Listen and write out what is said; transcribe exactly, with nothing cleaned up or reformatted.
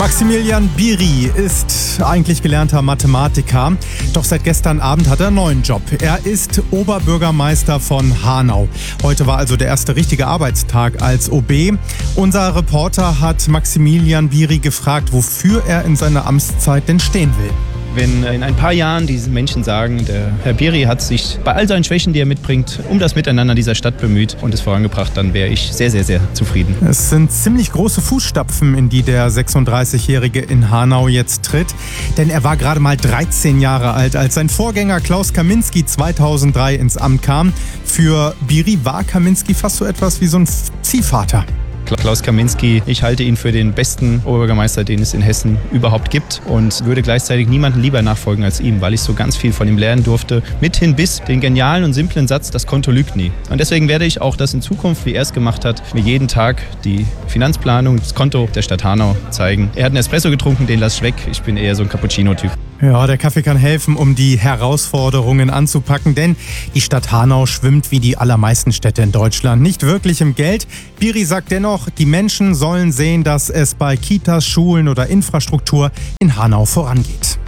Maximilian Biry ist eigentlich gelernter Mathematiker, doch seit gestern Abend hat er einen neuen Job. Er ist Oberbürgermeister von Hanau. Heute war also der erste richtige Arbeitstag als O B. Unser Reporter hat Maximilian Biry gefragt, wofür er in seiner Amtszeit denn stehen will. Wenn in ein paar Jahren diese Menschen sagen, der Herr Biry hat sich bei all seinen Schwächen, die er mitbringt, um das Miteinander dieser Stadt bemüht und es vorangebracht, dann wäre ich sehr, sehr, sehr zufrieden. Es sind ziemlich große Fußstapfen, in die der sechsunddreißigjährige in Hanau jetzt tritt. Denn er war gerade mal dreizehn Jahre alt, als sein Vorgänger Klaus Kaminski zweitausenddrei ins Amt kam. Für Biry war Kaminski fast so etwas wie so ein Ziehvater. Klaus Kaminski, ich halte ihn für den besten Oberbürgermeister, den es in Hessen überhaupt gibt und würde gleichzeitig niemanden lieber nachfolgen als ihm, weil ich so ganz viel von ihm lernen durfte. Mithin bis den genialen und simplen Satz, das Konto lügt nie. Und deswegen werde ich auch das in Zukunft, wie er es gemacht hat, mir jeden Tag die Finanzplanung, das Konto der Stadt Hanau zeigen. Er hat einen Espresso getrunken, den lasse ich weg. Ich bin eher so ein Cappuccino-Typ. Ja, der Kaffee kann helfen, um die Herausforderungen anzupacken, denn die Stadt Hanau schwimmt wie die allermeisten Städte in Deutschland nicht wirklich im Geld. Biry sagt dennoch, die Menschen sollen sehen, dass es bei Kitas, Schulen oder Infrastruktur in Hanau vorangeht.